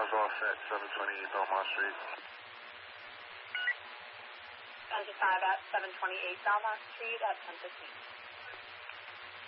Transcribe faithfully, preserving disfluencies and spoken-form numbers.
five off at seven twenty-eight Belmont Street. Engine five at seven twenty-eight Belmont Street at ten fifteen.